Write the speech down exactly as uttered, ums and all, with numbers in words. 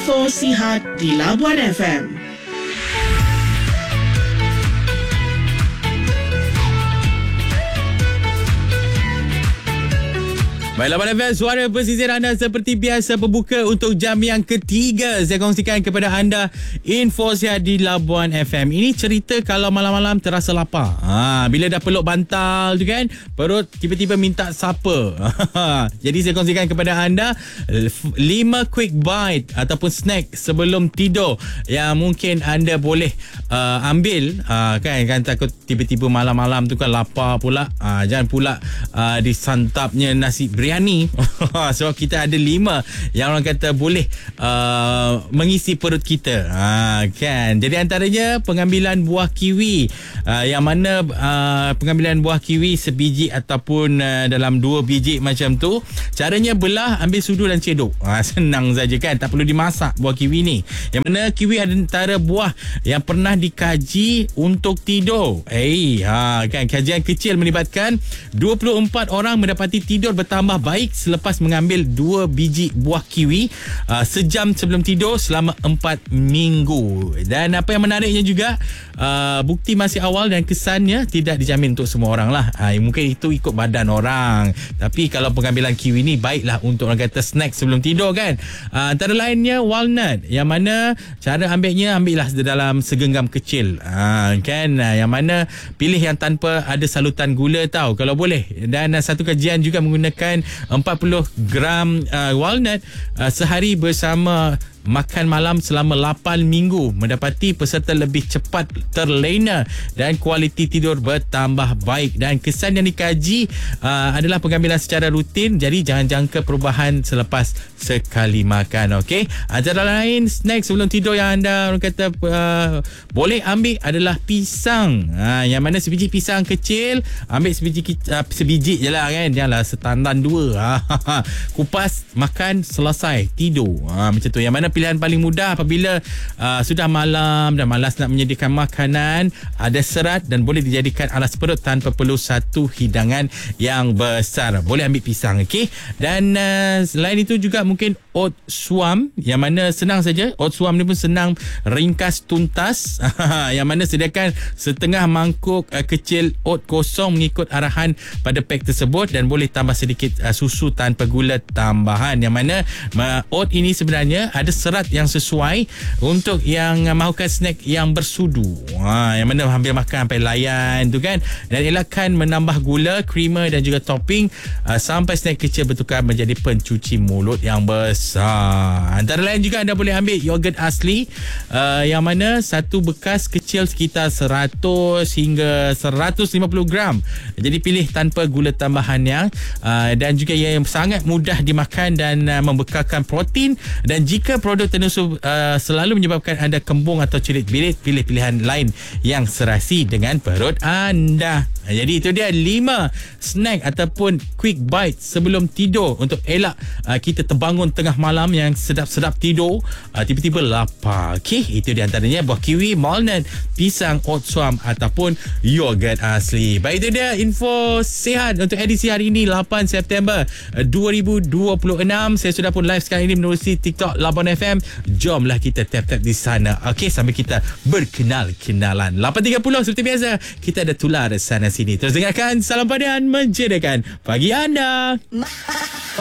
Info Sihat di Labuan F M. Baiklah, Labuan F M, suara pesisir anda seperti biasa berbuka untuk jam yang ketiga. Saya kongsikan kepada anda info sihat di Labuan F M. Ini cerita kalau malam-malam terasa lapar. Ha, bila dah peluk bantal tu kan, perut tiba-tiba minta sapa. Jadi saya kongsikan kepada anda lima quick bite ataupun snack sebelum tidur yang mungkin anda boleh uh, ambil. Uh, kan, kan takut tiba-tiba malam-malam tu kan lapar pula. Uh, jangan pula uh, disantapnya nasi biryani. So kita ada lima yang orang kata boleh uh, mengisi perut kita, ha, kan. Jadi antaranya pengambilan buah kiwi, uh, yang mana uh, pengambilan buah kiwi sebiji ataupun uh, dalam dua biji macam tu. Caranya belah, ambil sudu dan cedok. Ha, senang saja kan, tak perlu dimasak buah kiwi ni. Yang mana kiwi antara buah yang pernah dikaji untuk tidur. Eh, ha, kan, kajian kecil melibatkan dua puluh empat orang mendapati tidur bertambah baik selepas mengambil dua biji buah kiwi uh, sejam sebelum tidur selama empat minggu. Dan apa yang menariknya juga, uh, bukti masih awal dan kesannya tidak dijamin untuk semua orang lah. Uh, mungkin itu ikut badan orang. Tapi kalau pengambilan kiwi ni baiklah untuk orang kata snack sebelum tidur kan. Uh, antara lainnya walnut, yang mana cara ambilnya, ambillah dalam segenggam kecil. Uh, kan, uh, yang mana pilih yang tanpa ada salutan gula tau kalau boleh. Dan uh, satu kajian juga menggunakan empat puluh gram uh, walnut uh, sehari bersama makan malam selama lapan minggu mendapati peserta lebih cepat terlena dan kualiti tidur bertambah baik. Dan kesan yang dikaji uh, adalah pengambilan secara rutin, jadi jangan jangka perubahan selepas sekali makan. Okey, antara lain snack sebelum tidur yang anda orang kata uh, boleh ambil adalah pisang, uh, yang mana sebiji pisang kecil, ambil sebiji uh, sebiji je lah kan, janganlah setandan dua. Kupas, makan, selesai, tidur. Ha, macam tu. Yang mana pilihan paling mudah apabila uh, sudah malam dan malas nak menyediakan makanan, ada serat dan boleh dijadikan alas perut tanpa perlu satu hidangan yang besar. Boleh ambil pisang, okey. Dan uh, selain itu juga mungkin oat suam, yang mana senang saja. Oat suam ni pun senang ringkas tuntas. Yang mana sediakan setengah mangkuk uh, kecil oat kosong mengikut arahan pada pack tersebut, dan boleh tambah sedikit uh, susu tanpa gula tambahan. Yang mana uh, oat ini sebenarnya ada serat yang sesuai untuk yang uh, mahukan snack yang bersudu. Ha, yang mana hampir makan sampai layan tu kan. Dan elakkan menambah gula, creamer dan juga topping uh, sampai snack kecil bertukar menjadi pencuci mulut yang besar. Antara lain juga anda boleh ambil yogurt asli, uh, yang mana satu bekas kecil sekitar seratus hingga seratus lima puluh gram. Jadi pilih tanpa gula tambahan yang uh, dan juga yang sangat mudah dimakan dan uh, membekalkan protein. Dan jika produk tertentu uh, selalu menyebabkan anda kembung atau cerit-berit, pilih pilihan lain yang serasi dengan perut anda. Jadi itu dia lima snack ataupun quick bite sebelum tidur untuk elak uh, kita terbangun tengah malam yang sedap-sedap tidur, uh, tiba-tiba lapar. Okey, itu di antaranya buah kiwi, walnut, pisang, oat suam ataupun yogurt asli. Baik, itu dia info sihat untuk edisi hari ini lapan September dua ribu dua puluh enam. Saya sudah pun live sekarang ini menerusi TikTok Labuan F M. Jomlah kita tap-tap di sana. Okey, sambil kita berkenal-kenalan. lapan tiga puluh seperti biasa, kita ada tular sana sini. Terus dengarkan Salam Padan menjadikan pagi anda.